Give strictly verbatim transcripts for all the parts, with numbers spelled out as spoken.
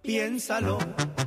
piénsalo.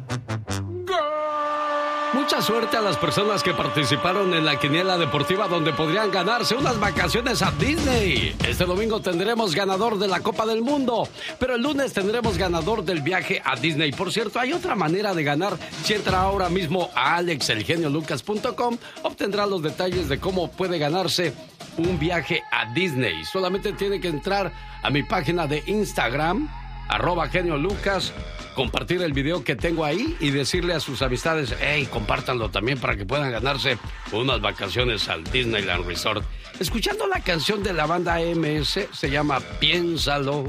Mucha suerte a las personas que participaron en la quiniela deportiva donde podrían ganarse unas vacaciones a Disney. Este domingo tendremos ganador de la Copa del Mundo, pero el lunes tendremos ganador del viaje a Disney. Por cierto, hay otra manera de ganar. Si entra ahora mismo a alex el genio lucas punto com, obtendrá los detalles de cómo puede ganarse un viaje a Disney. Solamente tiene que entrar a mi página de Instagram, arroba genio lucas, compartir el video que tengo ahí y decirle a sus amistades, hey, compártanlo también para que puedan ganarse unas vacaciones al Disneyland Resort. Escuchando la canción de la banda A M S, se llama Piénsalo.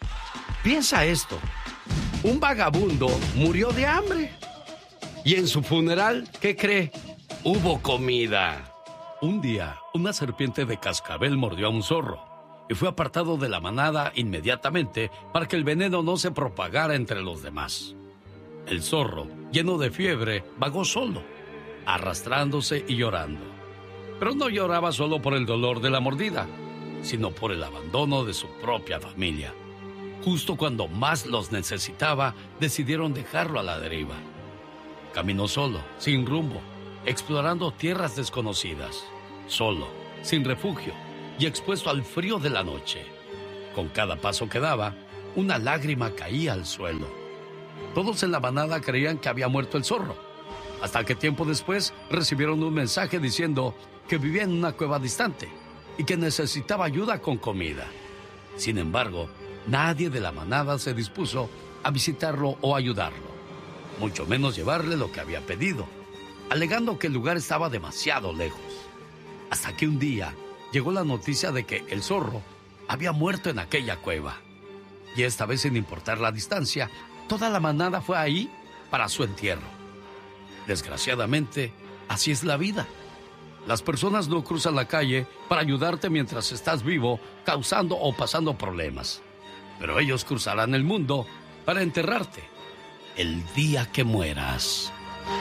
Piensa esto, un vagabundo murió de hambre y en su funeral, ¿qué cree? Hubo comida. Un día, una serpiente de cascabel mordió a un zorro y fue apartado de la manada inmediatamente para que el veneno no se propagara entre los demás. El zorro, lleno de fiebre, vagó solo, arrastrándose y llorando. Pero no lloraba solo por el dolor de la mordida, sino por el abandono de su propia familia. Justo cuando más los necesitaba, decidieron dejarlo a la deriva. Caminó solo, sin rumbo, explorando tierras desconocidas, solo, sin refugio y expuesto al frío de la noche. Con cada paso que daba, una lágrima caía al suelo. Todos en la manada creían que había muerto el zorro, hasta que tiempo después recibieron un mensaje diciendo que vivía en una cueva distante y que necesitaba ayuda con comida. Sin embargo, nadie de la manada se dispuso a visitarlo o ayudarlo, mucho menos llevarle lo que había pedido, alegando que el lugar estaba demasiado lejos. Hasta que un día llegó la noticia de que el zorro había muerto en aquella cueva. Y esta vez, sin importar la distancia, toda la manada fue ahí para su entierro. Desgraciadamente, así es la vida. Las personas no cruzan la calle para ayudarte mientras estás vivo, causando o pasando problemas. Pero ellos cruzarán el mundo para enterrarte el día que mueras.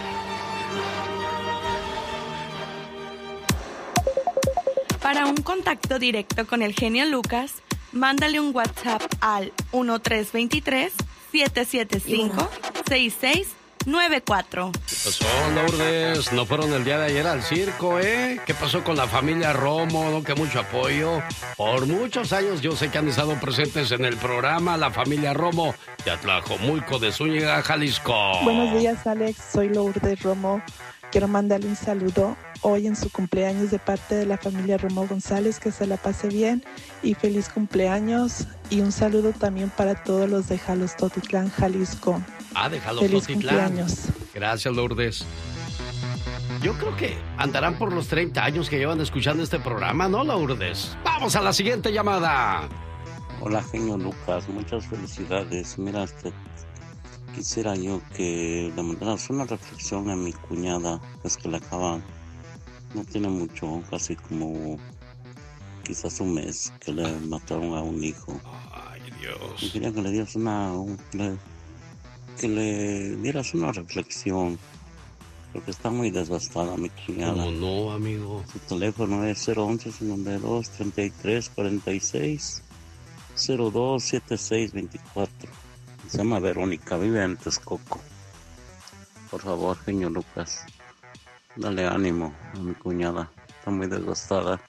Para un contacto directo con el genio Lucas, mándale un WhatsApp al uno tres dos tres, siete siete cinco, seis seis nueve cuatro. ¿Qué pasó, Lourdes? ¿No fueron el día de ayer al circo, eh? ¿Qué pasó con la familia Romo? ¿No? Que mucho apoyo. Por muchos años yo sé que han estado presentes en el programa la familia Romo de Atlajomulco de Zúñiga, Jalisco. Buenos días, Alex. Soy Lourdes Romo. Quiero mandarle un saludo hoy en su cumpleaños de parte de la familia Romo González, que se la pase bien y feliz cumpleaños. Y un saludo también para todos los de Jalostotitlán, Jalisco. Ah, de Jalostotitlán. Feliz cumpleaños. Gracias, Lourdes. Yo creo que andarán por los treinta años que llevan escuchando este programa, ¿no, Lourdes? Vamos a la siguiente llamada. Hola, genio Lucas, muchas felicidades. Mira, este, quisiera yo que le mandaras una reflexión a mi cuñada, es que la acaban, no tiene mucho, casi como quizás un mes que le mataron a un hijo. Ay, Dios. Y quería que le dieras una, un, le, que le dieras una reflexión, porque está muy desgastada mi cuñada. ¿Cómo no, amigo? Su teléfono es cero once, cincuenta y dos, treinta y tres, cuarenta y seis, cero dos, setenta y seis, veinticuatro. Se llama Verónica, vive en Texcoco. Por favor, genio Lucas, dale ánimo a mi cuñada, está muy desgastada.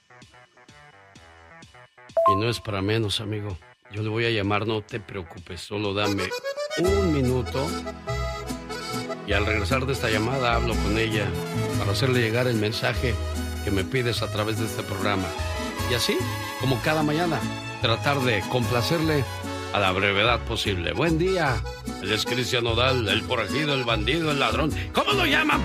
Y no es para menos, amigo. Yo le voy a llamar, no te preocupes, solo dame un minuto. Y al regresar de esta llamada hablo con ella para hacerle llegar el mensaje que me pides a través de este programa. Y así, como cada mañana, tratar de complacerle a la brevedad posible. Buen día. Él es Cristian Nodal, el forajido, el bandido, el ladrón. ¿Cómo lo llaman?